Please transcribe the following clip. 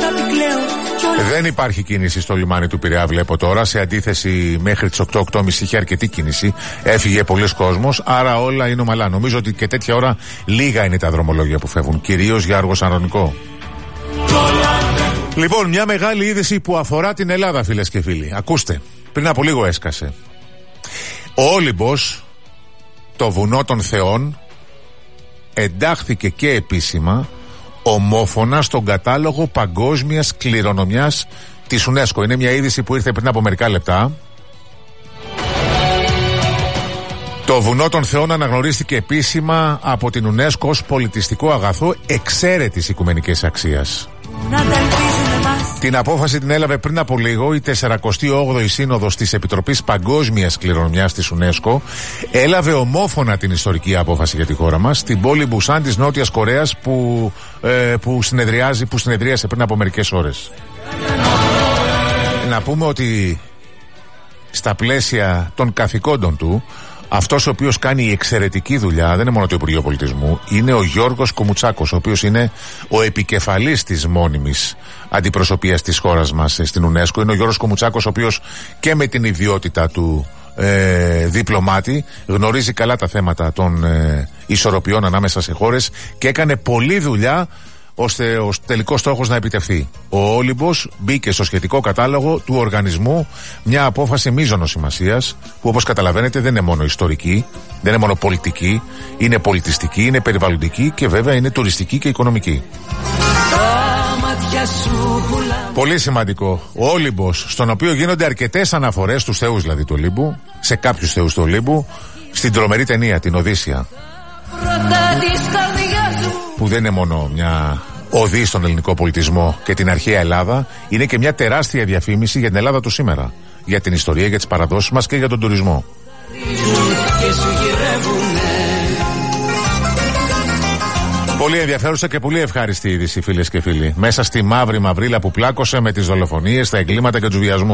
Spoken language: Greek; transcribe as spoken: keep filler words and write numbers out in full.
Δεν υπάρχει κίνηση στο λιμάνι του Πειραιά, βλέπω τώρα. Σε αντίθεση, μέχρι τις οκτώ οκτώ και μισή είχε αρκετή κίνηση. Έφυγε πολλοί κόσμος, άρα όλα είναι ομαλά. Νομίζω ότι και τέτοια ώρα λίγα είναι τα δρομολόγια που φεύγουν, κυρίως για Άργος Ανδρονικό. Λοιπόν, μια μεγάλη είδηση που αφορά την Ελλάδα, φίλες και φίλοι. Ακούστε, πριν από λίγο έσκασε. Ο Όλυμπος, το βουνό των θεών, εντάχθηκε και επίσημα ομόφωνα στον κατάλογο παγκόσμιας κληρονομιάς της UNESCO. Είναι μια είδηση που ήρθε πριν από μερικά λεπτά. Το βουνό των θεών αναγνωρίστηκε επίσημα από την UNESCO ως πολιτιστικό αγαθό εξαίρετης οικουμενικής αξίας. Την απόφαση την έλαβε πριν από λίγο η σαραντά όγδοη Σύνοδος της Επιτροπής Παγκόσμιας Κληρονομιάς της UNESCO. Έλαβε ομόφωνα την ιστορική απόφαση για τη χώρα μας στην πόλη Μπουσάν της Νότιας Κορέας που, ε, που, συνεδριάζει, που συνεδρίασε πριν από μερικές ώρες. Να πούμε ότι στα πλαίσια των καθηκόντων του, αυτός ο οποίος κάνει εξαιρετική δουλειά δεν είναι μόνο το Υπουργείο Πολιτισμού, είναι ο Γιώργος Κουμουτσάκος, ο οποίος είναι ο επικεφαλής της μόνιμης αντιπροσωπείας της χώρας μας στην UNESCO. Είναι ο Γιώργος Κουμουτσάκος, ο οποίος και με την ιδιότητα του ε, διπλωμάτη γνωρίζει καλά τα θέματα των ε, ισορροπιών ανάμεσα σε χώρες και έκανε πολλή δουλειά ώστε ο τελικός στόχος να επιτευχθεί. Ο Όλυμπος μπήκε στο σχετικό κατάλογο του οργανισμού, μια απόφαση μείζωνος σημασίας που, όπως καταλαβαίνετε, δεν είναι μόνο ιστορική, δεν είναι μόνο πολιτική, είναι πολιτιστική, είναι περιβαλλοντική και βέβαια είναι τουριστική και οικονομική. Πολύ σημαντικό. Ο Όλυμπος, στον οποίο γίνονται αρκετές αναφορές στους θεούς δηλαδή του Ολύμπου, σε κάποιους θεούς του Ολύμπου, στην τρομερή ταινία, την Οδύσσεια, που δεν είναι μόνο μια οδή στον ελληνικό πολιτισμό και την αρχαία Ελλάδα, είναι και μια τεράστια διαφήμιση για την Ελλάδα του σήμερα, για την ιστορία, για τις παραδόσεις μας και για τον τουρισμό. Πολύ ενδιαφέρουσα και πολύ ευχάριστη είδηση, φίλες και φίλοι, μέσα στη μαύρη μαυρίλα που πλάκωσε με τις δολοφονίες, τα εγκλήματα και τους βιασμούς.